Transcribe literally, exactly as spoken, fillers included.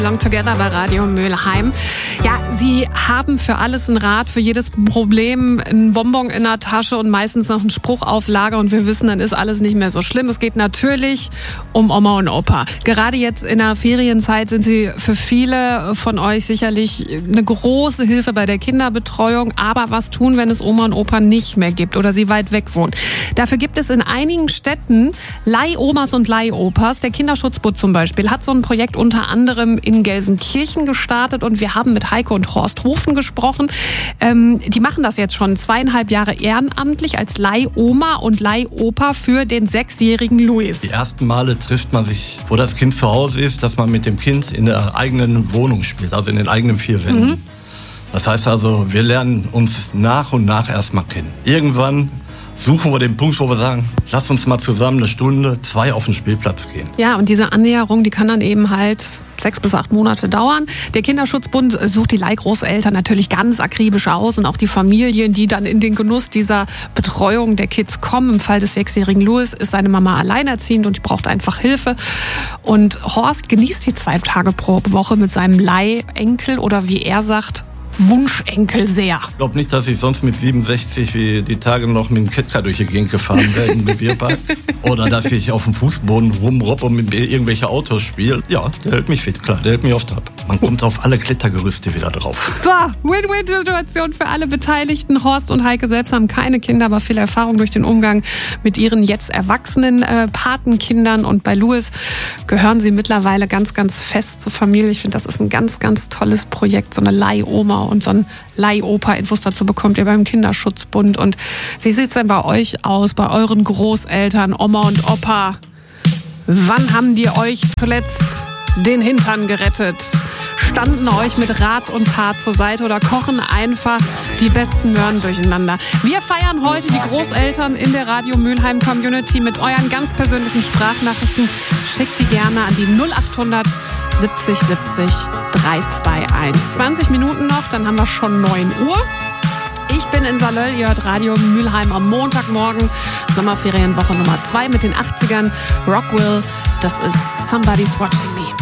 Long Together bei Radio Mülheim. Ja, Sie haben für alles einen Rat, für jedes Problem ein Bonbon in der Tasche und meistens noch einen Spruch auf Lager und wir wissen, dann ist alles nicht mehr so schlimm. Es geht natürlich um Oma und Opa. Gerade jetzt in der Ferienzeit sind Sie für viele von euch sicherlich eine große Hilfe bei der Kinderbetreuung. Aber was tun, wenn es Oma und Opa nicht mehr gibt oder sie weit weg wohnen? Dafür gibt es in einigen Städten Leihomas und Leihopas. Der Kinderschutzbund zum Beispiel hat so ein Projekt unter anderem in Gelsenkirchen gestartet und wir haben mit Heike und Horst Hofen gesprochen. Ähm, die machen das jetzt schon zweieinhalb Jahre ehrenamtlich als Leihoma und Leihopa für den sechsjährigen Luis. Die ersten Male trifft man sich, wo das Kind zu Hause ist, dass man mit dem Kind in der eigenen Wohnung spielt, also in den eigenen vier Wänden. Mhm. Das heißt also, wir lernen uns nach und nach erstmal kennen. Irgendwann suchen wir den Punkt, wo wir sagen, lass uns mal zusammen eine Stunde, zwei auf den Spielplatz gehen. Ja, und diese Annäherung, die kann dann eben halt sechs bis acht Monate dauern. Der Kinderschutzbund sucht die Leihgroßeltern natürlich ganz akribisch aus und auch die Familien, die dann in den Genuss dieser Betreuung der Kids kommen. Im Fall des sechsjährigen Louis ist seine Mama alleinerziehend und die braucht einfach Hilfe. Und Horst genießt die zwei Tage pro Woche mit seinem Leihenkel oder wie er sagt, Wunschenkel sehr. Ich glaube nicht, dass ich sonst mit siebenundsechzig wie die Tage noch mit dem Kettcar durch die Gegend gefahren wäre im Revierpark. Oder dass ich auf dem Fußboden rumroppe und mit irgendwelche Autos spiele. Ja, der hält mich fit, klar, der hält mich auf Trab. Man kommt auf alle Klettergerüste wieder drauf. So, Win-Win-Situation für alle Beteiligten. Horst und Heike selbst haben keine Kinder, aber viel Erfahrung durch den Umgang mit ihren jetzt erwachsenen äh, Patenkindern. Und bei Louis gehören sie mittlerweile ganz, ganz fest zur Familie. Ich finde, das ist ein ganz, ganz tolles Projekt, so eine Leihoma und so ein Leihopa. Infos dazu bekommt ihr beim Kinderschutzbund. Und wie sieht's denn bei euch aus, bei euren Großeltern, Oma und Opa? Wann haben die euch zuletzt den Hintern gerettet? Standen euch mit Rat und Tat zur Seite oder kochen einfach die besten Möhren durcheinander? Wir feiern heute die Großeltern in der Radio Mülheim Community mit euren ganz persönlichen Sprachnachrichten. Schickt die gerne an die null acht hundert siebzig siebzig dreihunderteinundzwanzig. zwanzig Minuten noch, dann haben wir schon neun Uhr. Ich bin in Salöll, ihr hört Radio Mülheim am Montagmorgen. Sommerferienwoche Nummer zwei mit den achtzigern. Rockwill, das ist Somebody's Watching Me.